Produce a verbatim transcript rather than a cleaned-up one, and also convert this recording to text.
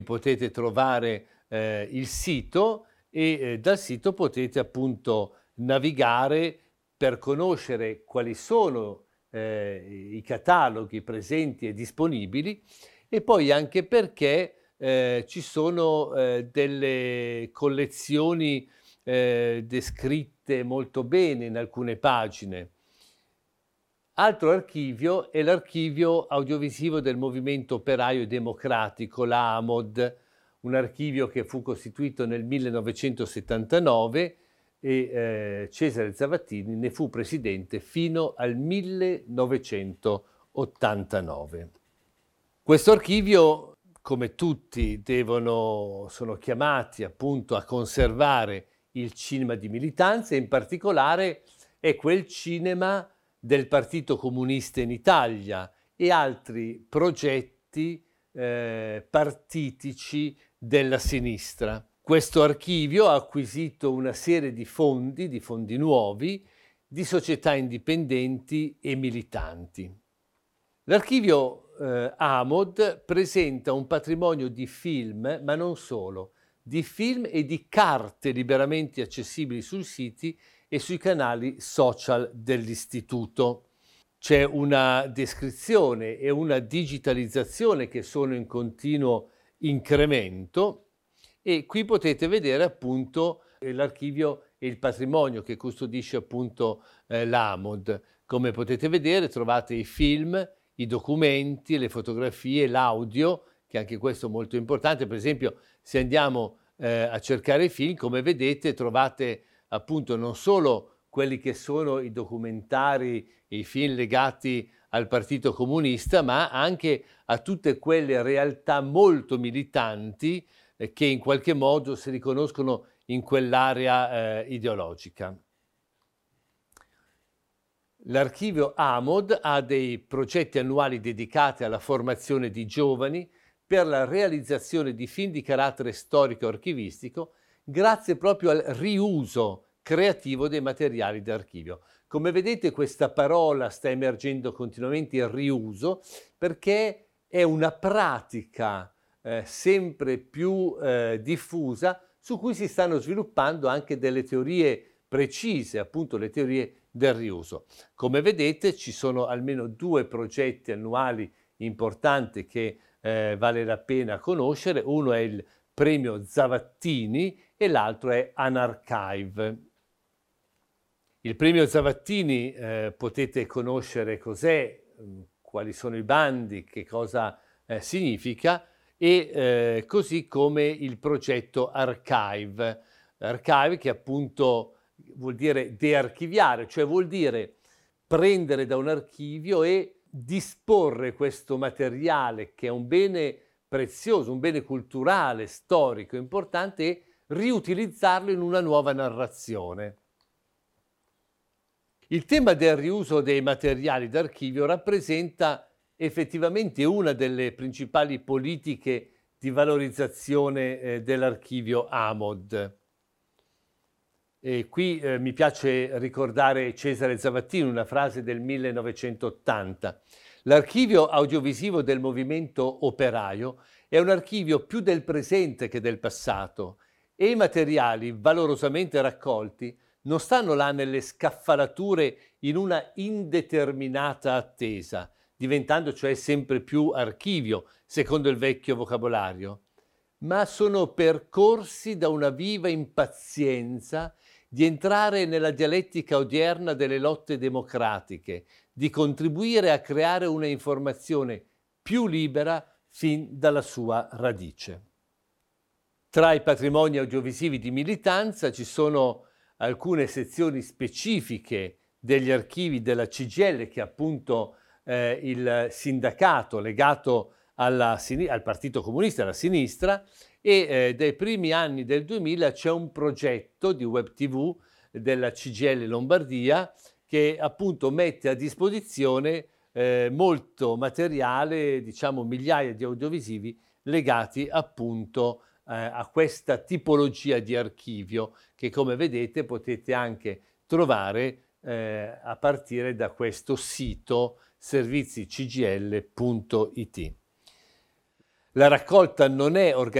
Potete trovare eh, il sito e eh, dal sito potete appunto navigare per conoscere quali sono eh, i cataloghi presenti e disponibili e poi anche perché eh, ci sono eh, delle collezioni eh, descritte molto bene in alcune pagine. Altro archivio è l'archivio audiovisivo del Movimento Operaio Democratico, la AMOD, un archivio che fu costituito nel millenovecentosettantanove e eh, Cesare Zavattini ne fu presidente fino al millenovecentottantanove. Questo archivio, come tutti, devono, sono chiamati appunto a conservare il cinema di militanza e in particolare è quel cinema del Partito Comunista in Italia e altri progetti eh, partitici della sinistra. Questo archivio ha acquisito una serie di fondi, di fondi nuovi, di società indipendenti e militanti. L'archivio eh, AMOD presenta un patrimonio di film, ma non solo, di film e di carte liberamente accessibili sui siti e sui canali social dell'istituto. C'è una descrizione e una digitalizzazione che sono in continuo incremento e qui potete vedere appunto l'archivio e il patrimonio che custodisce appunto eh, l'AMOD. Come potete vedere trovate i film, i documenti, le fotografie, l'audio, che anche questo è molto importante. Per esempio, se andiamo eh, a cercare i film, come vedete trovate appunto non solo quelli che sono i documentari e i film legati al Partito Comunista, ma anche a tutte quelle realtà molto militanti eh, che in qualche modo si riconoscono in quell'area eh, ideologica. L'archivio AMOD ha dei progetti annuali dedicati alla formazione di giovani per la realizzazione di film di carattere storico-archivistico grazie proprio al riuso creativo dei materiali d'archivio. Come vedete questa parola sta emergendo continuamente, il riuso, perché è una pratica eh, sempre più eh, diffusa su cui si stanno sviluppando anche delle teorie precise, appunto le teorie del riuso. Come vedete ci sono almeno due progetti annuali importanti che eh, vale la pena conoscere, uno è il premio Zavattini e l'altro è Unarchive. Il premio Zavattini eh, potete conoscere cos'è, quali sono i bandi, che cosa eh, significa e eh, così come il progetto Archive. Archive che appunto vuol dire dearchiviare, cioè vuol dire prendere da un archivio e disporre questo materiale che è un bene prezioso, un bene culturale, storico, importante e riutilizzarlo in una nuova narrazione. Il tema del riuso dei materiali d'archivio rappresenta effettivamente una delle principali politiche di valorizzazione eh, dell'archivio AMOD. E qui eh, mi piace ricordare Cesare Zavattini, una frase del millenovecentottanta. L'archivio audiovisivo del movimento operaio è un archivio più del presente che del passato e i materiali valorosamente raccolti non stanno là nelle scaffalature in una indeterminata attesa, diventando cioè sempre più archivio, secondo il vecchio vocabolario, ma sono percorsi da una viva impazienza di entrare nella dialettica odierna delle lotte democratiche, di contribuire a creare una informazione più libera fin dalla sua radice. Tra i patrimoni audiovisivi di militanza ci sono alcune sezioni specifiche degli archivi della C G I L, che è appunto eh, il sindacato legato alla, al Partito Comunista, alla sinistra, e eh, dai primi anni del duemila c'è un progetto di web tivù della C G I L Lombardia che appunto mette a disposizione eh, molto materiale, diciamo migliaia di audiovisivi legati appunto eh, a questa tipologia di archivio che, come vedete, potete anche trovare eh, a partire da questo sito servizi c g i l punto i t. La raccolta non è organizzata